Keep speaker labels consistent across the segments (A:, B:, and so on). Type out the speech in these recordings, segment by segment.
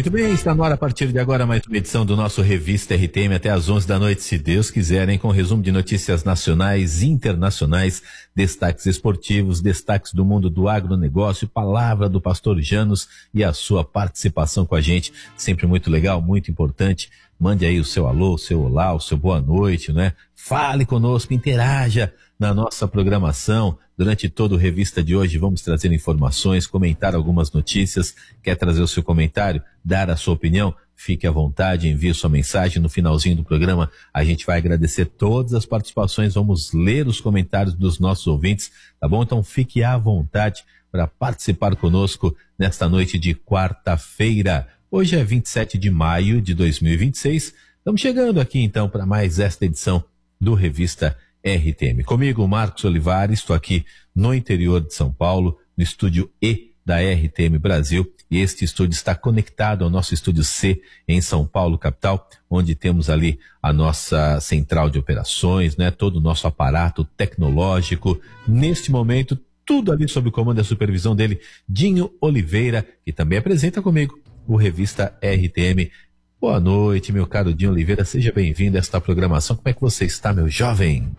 A: Muito bem, está no ar a partir de agora mais uma edição do nosso Revista RTM até às 11 da noite, se Deus quiser, com resumo de notícias nacionais e internacionais, destaques esportivos, destaques do mundo do agronegócio, palavra do pastor Janus e a sua participação com a gente, sempre muito legal, muito importante. Mande aí o seu alô, o seu olá, o seu boa noite, né? Fale conosco, interaja na nossa programação. Durante toda a revista de hoje vamos trazer informações, comentar algumas notícias. Quer trazer o seu comentário, dar a sua opinião? Fique à vontade, envie sua mensagem. No finalzinho do programa a gente vai agradecer todas as participações, vamos ler os comentários dos nossos ouvintes, tá bom? Então fique à vontade para participar conosco nesta noite de quarta-feira. Hoje é 27 de maio de 2026. Estamos chegando aqui então para mais esta edição do Revista RTM. Comigo, Marcos Olivares, estou aqui no interior de São Paulo, no estúdio E da RTM Brasil, e este estúdio está conectado ao nosso estúdio C em São Paulo, capital, onde temos ali a nossa central de operações, né? Todo o nosso aparato tecnológico. Neste momento, tudo ali sob o comando e a supervisão dele, Dinho Oliveira, que também apresenta comigo o Revista RTM. Boa noite, meu caro Dinho Oliveira, seja bem-vindo a esta programação. Como é que você está, meu jovem?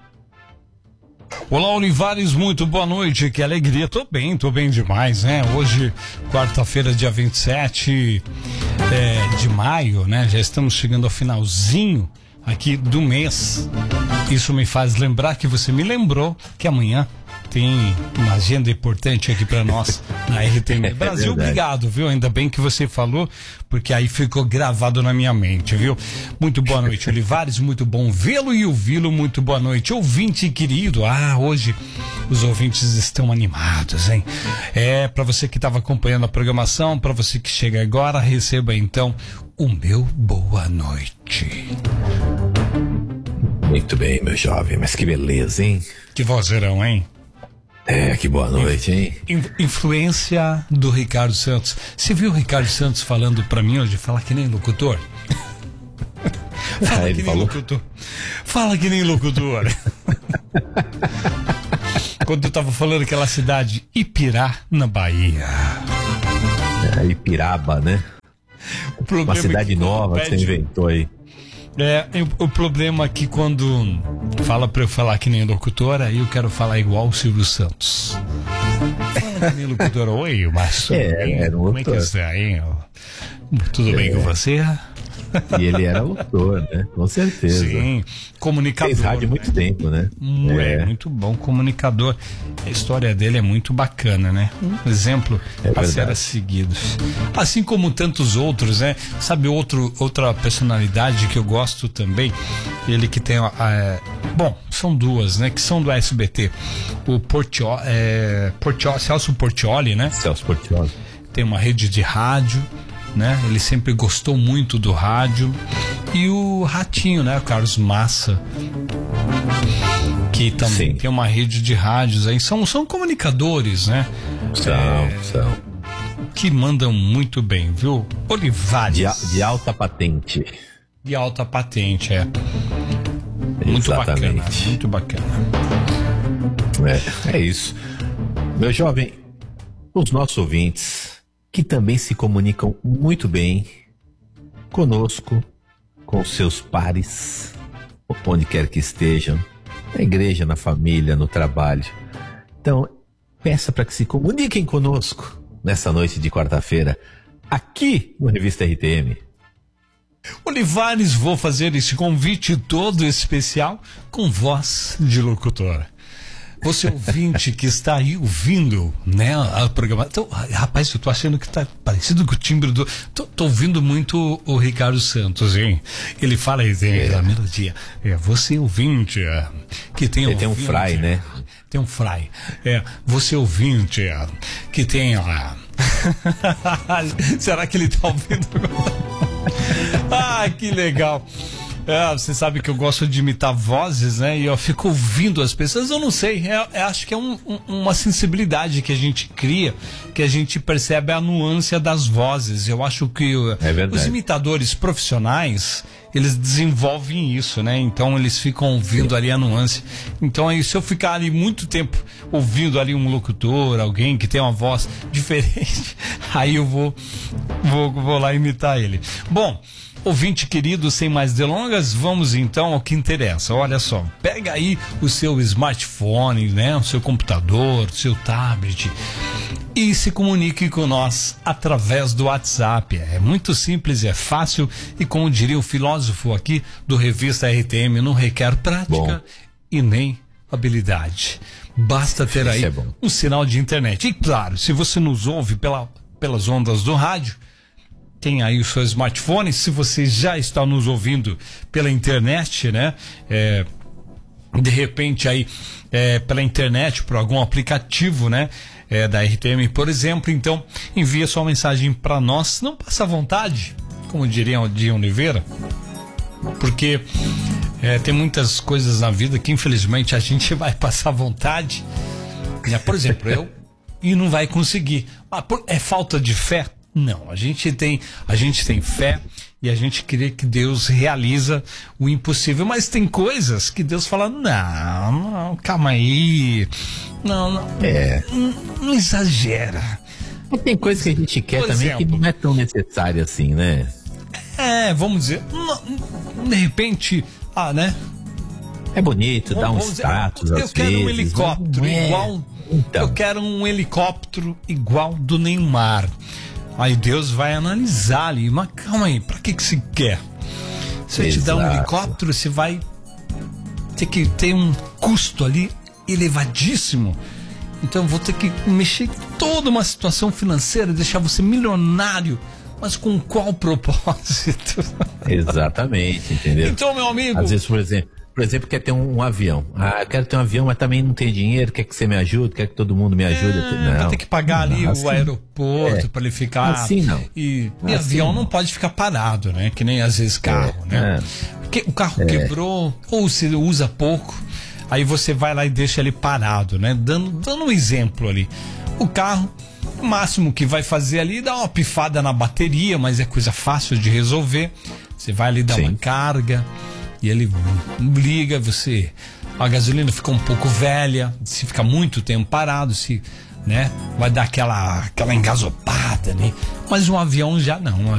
B: Olá, Olivares, muito boa noite, que alegria, tô bem demais, né? Hoje, quarta-feira, dia 27 de maio, né? Já estamos chegando ao finalzinho aqui do mês. Isso me faz lembrar que você me lembrou que amanhã tem uma agenda importante aqui para nós na RTM Brasil. Obrigado, viu? Ainda bem que você falou, porque aí ficou gravado na minha mente, viu? Muito boa noite, Olivares, muito bom vê-lo e ouvi-lo, muito boa noite, ouvinte querido. Hoje os ouvintes estão animados, hein? Para você que estava acompanhando a programação, para você que chega agora, receba então o meu boa noite.
A: Muito bem, meu jovem, mas que beleza, hein?
B: Que vozeirão, hein?
A: Que boa noite, hein?
B: Influência do Ricardo Santos. Você viu o Ricardo Santos falando pra mim hoje? Fala que nem locutor. Fala que nem locutor. Fala que nem locutor. Quando eu tava falando aquela cidade, Ipirá, na Bahia.
A: Ipiraba, né? Uma cidade nova que você inventou aí.
B: O problema é que quando fala pra eu falar que nem locutora, aí eu quero falar igual o Silvio Santos. Fala que nem locutora. Oi, mas como é que está aí? Tudo bem com você?
A: E ele era autor, né? Com certeza.
B: Sim, comunicador.
A: Fez rádio há muito tempo, né?
B: Muito bom comunicador. A história dele é muito bacana, né? Um exemplo a ser seguido. Assim como tantos outros, né? Sabe outra personalidade que eu gosto também? Ele que tem... são duas, né? Que são do SBT. O Celso Portiolli, né?
A: Celso Portiolli.
B: Tem uma rede de rádio, né? Ele sempre gostou muito do rádio. E o Ratinho, né? O Carlos Massa, que também tem uma rede de rádios aí. São comunicadores, né?
A: São.
B: Que mandam muito bem, viu? Olivares.
A: De alta patente.
B: De alta patente, Muito
A: Exatamente.
B: bacana, muito bacana.
A: É isso. Meu jovem, os nossos ouvintes, que também se comunicam muito bem conosco, com seus pares, onde quer que estejam, na igreja, na família, no trabalho. Então, peça para que se comuniquem conosco nessa noite de quarta-feira, aqui no Revista RTM.
B: Olivares, vou fazer esse convite todo especial com voz de locutora. Você ouvinte que está aí ouvindo, né, a programação. Então, rapaz, eu tô achando que tá parecido com o timbre do... Tô ouvindo muito o Ricardo Santos, hein? Ele fala aí, tem aquela melodia. Você ouvinte, que tem
A: tem um fry, né?
B: Tem um fry. Você ouvinte, que tem... Será que ele tá ouvindo agora? Que legal. Você sabe que eu gosto de imitar vozes, né? E eu fico ouvindo as pessoas, eu não sei, acho que é uma sensibilidade que a gente cria, que a gente percebe a nuance das vozes. Eu acho que os imitadores profissionais, eles desenvolvem isso, né? Então eles ficam ouvindo ali a nuance. Então aí, se eu ficar ali muito tempo ouvindo ali um locutor, alguém que tem uma voz diferente, aí eu vou lá imitar ele. Bom, ouvinte querido, sem mais delongas, vamos então ao que interessa. Olha só, pega aí o seu smartphone, né? O seu computador, o seu tablet e se comunique com nós através do WhatsApp. É muito simples, é fácil e, como diria o filósofo aqui do Revista RTM, não requer prática e nem habilidade. Basta ter aí um sinal de internet. E claro, se você nos ouve pelas ondas do rádio, tem aí o seu smartphone. Se você já está nos ouvindo pela internet, né? De repente aí pela internet, por algum aplicativo, né? Da RTM, por exemplo, então envia sua mensagem para nós. Não passa vontade, como diria o Dinho Oliveira, porque tem muitas coisas na vida que infelizmente a gente vai passar vontade, né? Por exemplo, e não vai conseguir. É falta de fé? Não, a gente tem fé e a gente crê que Deus realiza o impossível, mas tem coisas que Deus fala, não, calma aí, não exagera.
A: Mas tem coisas que a gente quer também que não é tão necessária assim, né?
B: Vamos dizer, de repente, né?
A: É bonito, dá um status às vezes.
B: Eu quero um helicóptero igual, então. Eu quero um helicóptero igual do Neymar. Aí Deus vai analisar ali, mas calma aí, pra que se quer? Se eu te dar um helicóptero, você vai ter que ter um custo ali elevadíssimo. Então eu vou ter que mexer em toda uma situação financeira, deixar você milionário, mas com qual propósito?
A: Exatamente, entendeu?
B: Então, meu amigo...
A: Às vezes, por exemplo, quer ter um avião. Eu quero ter um avião, mas também não tem dinheiro, quer que você me ajude, quer que todo mundo me ajude.
B: Vai ter que pagar ali
A: assim,
B: o aeroporto para ele ficar...
A: Assim não.
B: E avião não pode ficar parado, né? Que nem às vezes carro, né? Porque o carro quebrou, ou você usa pouco, aí você vai lá e deixa ele parado, né? Dando um exemplo ali. O carro, o máximo que vai fazer ali, dá uma pifada na bateria, mas é coisa fácil de resolver. Você vai ali dar uma carga... E ele liga, a gasolina fica um pouco velha, se fica muito tempo parado, né? Vai dar aquela engasopada, né? Mas um avião já não.